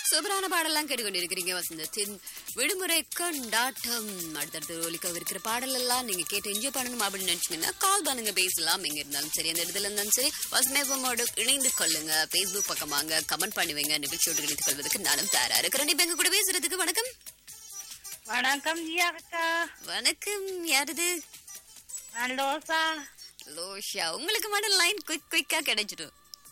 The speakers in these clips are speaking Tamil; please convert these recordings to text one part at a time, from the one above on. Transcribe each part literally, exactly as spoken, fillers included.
சூப்பரான பாடலாம் கேட்டுக்கொண்டிருக்கிறீங்க வசந்தத்தின் விடுமுறை கொண்டாட்டம். அடுத்தடுத்து ஒலிக்கவிருக்கிற பாடல் எல்லாம் நீங்க கேட்டு என்ஜாய் பண்ணணும் அப்படின்னு நினைச்சீங்கன்னா கால் பண்ணுங்க, பேசலாம். எங்க இருந்தாலும் சரி, அந்த இடத்துல இருந்தாலும் சரி, வசமேபமோடு இணைந்து கொள்ளுங்க. பேஸ்புக் பக்கமாங்க கமெண்ட் பண்ணுவீங்க. நிகழ்ச்சியோடு இணைத்துக் கொள்வதற்கு நானும் தயாரா இருக்கிறேன். இப்ப எங்க கூட பேசுறதுக்கு வணக்கம். வணக்கம் ஜியா அக்கா. வணக்கம். யாருது? நான் லோசா. லோஷா. உங்களுக்கு மட்டும் லைன் குயிக் குயிக்கா கிடைச்சிடும்.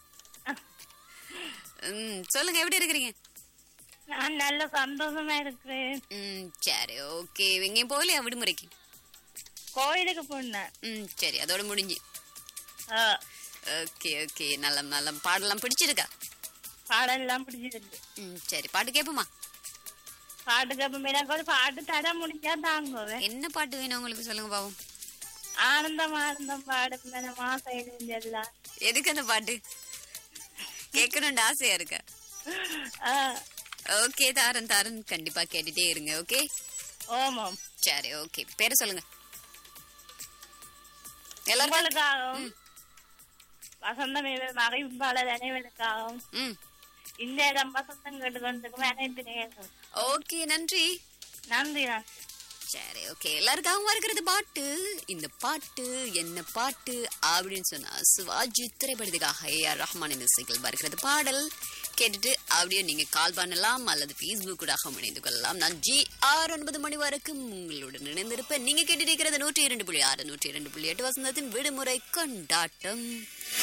ம் சொல்லுங்க, எப்படி இருக்கிறீங்க? நான் நல்ல சந்தோஷமா இருக்கிறேன். ம் சரி, ஓகே. எங்கேயும் போகலையா விடுமுறைக்கு? கோயிலுக்கு போனேன். ம் சரி, அதோட முடிஞ்சு. ஆ, ஓகே ஓகே. நல்ல நல்ல பாடலாம் பிடிச்சிருக்கா? பாடெல்லாம் பிடிச்சிருக்கு. ம் சரி, பாட்டு கேட்போமா? பாட்டுக்கு அப்ப எனக்கு ஒரு பாட்டு தர முடிஞ்சா தாங்குவேன். என்ன பாட்டு வேணும் உங்களுக்கு, சொல்லுங்க பாவம். ஆனந்தம் ஆனந்தம் பாடு மாசம் எழுந்தெல்லாம். எதுக்கு அந்த பாட்டு கேட்கணும்னு ஆசையா இருக்க? ஓகே, தாரன் தாரன் கண்டிப்பா கேட்டுட்டே இருங்க. ஓகே. ஓமம். சரி, ஓகே. பேரை சொல்லுங்க எல்லாரும். உங்களுக்காகவும் வசந்தம் மகிழ்வாளர் அனைவருக்காகவும் ம் இந்த இடம் வசந்தம் கேட்டுக்கொண்டிருக்கும் அனைத்து நேயர்கள். ஓகே, நன்றி. நன்றி. நன்றி. சரி, ஓகே. எல்லாருக்காகவும் இருக்கிறது பாட்டு. இந்த பாட்டு என்ன பாட்டு அப்படின்னு சொன்னா சிவாஜி திரைப்படத்துக்காக ஏ ஆர் ரஹ்மானின் இசைகள் வருகிறது பாடல். கேட்டுட்டு அப்படியே நீங்க கால் பண்ணலாம் அல்லது பேஸ்புக் கூட இணைந்து கொள்ளலாம். நான் ஜி ஆறு ஒன்பது மணி வரைக்கும் உங்களுடன் இணைந்திருப்பேன். நீங்க கேட்டிருக்கிறது நூற்றி இரண்டு புள்ளி ஆறு நூற்றி இரண்டு புள்ளி எட்டு வசந்தத்தின் விடுமுறை கொண்டாட்டம்.